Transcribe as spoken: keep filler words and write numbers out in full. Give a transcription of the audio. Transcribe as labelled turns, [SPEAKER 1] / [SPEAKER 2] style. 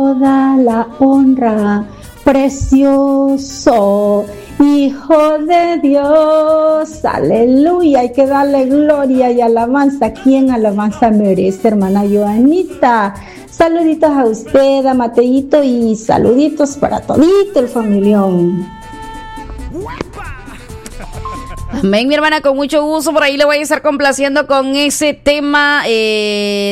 [SPEAKER 1] toda la honra, precioso Hijo de Dios, aleluya, hay que darle gloria y alabanza. ¿Quién alabanza merece, hermana Joanita? Saluditos a usted, a Mateito, y saluditos para todito el familión.
[SPEAKER 2] Amén, mi hermana, con mucho gusto. Por ahí le voy a estar complaciendo con ese tema. Eh,